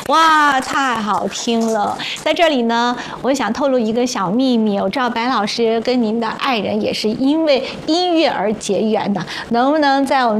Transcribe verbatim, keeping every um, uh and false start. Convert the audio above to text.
哇，太好听了！在这里呢，我想透露一个小秘密，我知道白老师跟您的爱人也是因为音乐而结缘的，能不能在我们